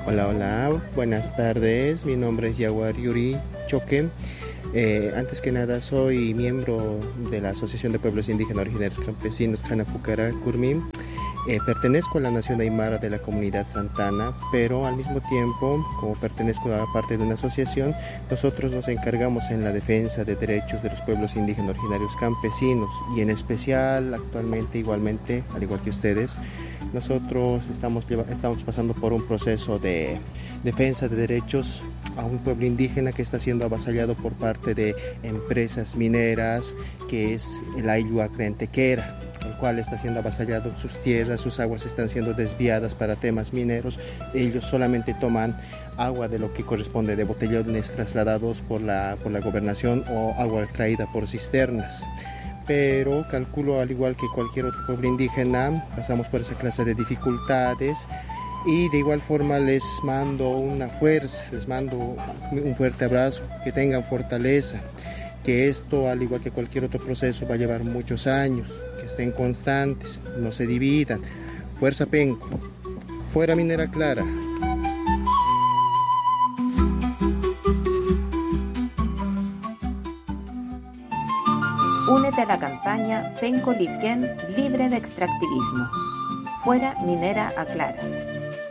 Hola, hola, buenas tardes. Mi nombre es Yaguar Yuri Choque. Antes que nada, soy miembro de la Asociación de Pueblos Indígenas Originarios Campesinos Canapucara Curmín. Pertenezco a la nación aymara de la comunidad santana, pero al mismo tiempo, como pertenezco a parte de una asociación, nosotros nos encargamos en la defensa de derechos de los pueblos indígenas originarios campesinos y en especial actualmente igualmente, al igual que ustedes, nosotros estamos pasando por un proceso de defensa de derechos a un pueblo indígena que está siendo avasallado por parte de empresas mineras, que es el Aylua Crentequera, el cual está siendo avasallado, sus tierras, sus aguas están siendo desviadas para temas mineros. Ellos solamente toman agua de lo que corresponde de botellones trasladados por la gobernación o agua traída por cisternas. Pero calculo, al igual que cualquier otro pueblo indígena, pasamos por esa clase de dificultades. Y de igual forma les mando una fuerza, les mando un fuerte abrazo, que tengan fortaleza, que esto, al igual que cualquier otro proceso, va a llevar muchos años, que estén constantes, no se dividan. Fuerza Penco, fuera Minera Clara. Únete a la campaña Penco Lirquén libre de extractivismo. Fuera Minera Aclara.